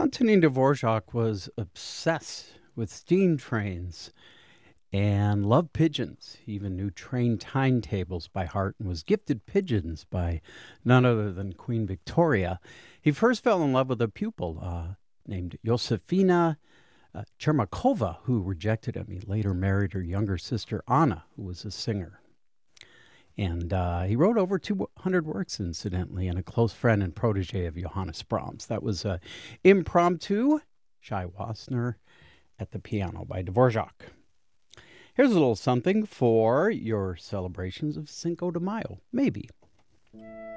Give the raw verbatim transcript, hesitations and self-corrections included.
Antonin Dvorak was obsessed with steam trains and loved pigeons. He even knew train timetables by heart and was gifted pigeons by none other than Queen Victoria. He first fell in love with a pupil uh, named Josefina uh, Chermakova, who rejected him. He later married her younger sister, Anna, who was a singer. And uh, he wrote over two hundred works, incidentally, and a close friend and protege of Johannes Brahms. That was uh, Impromptu, Shai Wasner at the piano by Dvorak. Here's a little something for your celebrations of Cinco de Mayo, maybe.